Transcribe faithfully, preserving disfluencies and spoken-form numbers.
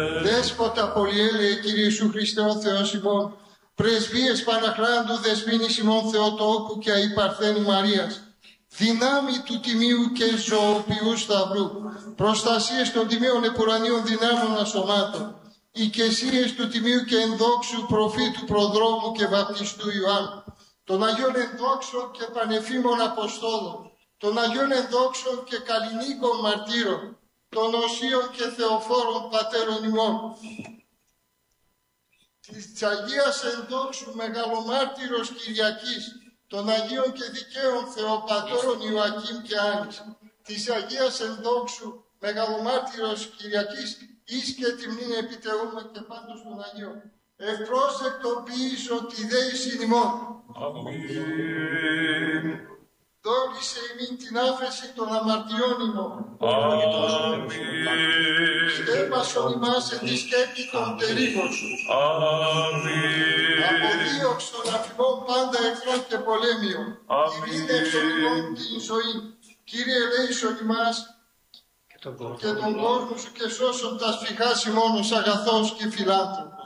Δέσποτα πολυέλεε Κύριε Ιησού Χριστέ ο Θεός ημών, πρεσβείες Παναχράντου δεσποίνης ημών Θεοτόκου και αη Παρθένου Μαρίας, δυνάμει του τιμίου και ζωοποιού σταυρού, προστασίες των τιμίων επουρανίων δυνάμων ασωμάτων, οικεσίες του τιμίου και ενδόξου προφήτου προδρόμου και βαπτιστού Ιωάννου, των Αγίων ενδόξων και πανεφήμων Αποστόλων, των Αγίων ενδόξων και καλλινίκων μαρτύρων, των οσίων και θεοφόρων πατέρων ημών, της Αγίας ενδόξου μεγαλομάρτυρος Κυριακής, των Αγίων και δικαίων Θεοπατώρων Ιωακήμ και Άννης, της Αγίας ενδόξου μεγαλομάρτυρος Κυριακής, εις και τιμνήν επιτεούμε και πάντως των Αγίων. Ευπρόσδεκτο ποιήσω τη δέησιν ημών. Αμήν. Δόρισε ημίν την άφεση των αμαρτιών ημών. Αμήν. Σκέπασον ημάς εν τη σκέπη των τερίγων σου. Αμήν. Αποδίωξον αφημών πάντα εχθρών και πολέμιων. Ειρήνευσον ημών την ζωή. Κύριε ελέησον ημάς και τον κόσμο σου και σώσον τα σφιχάς ημών ως αγαθός και φιλάνθρωπος.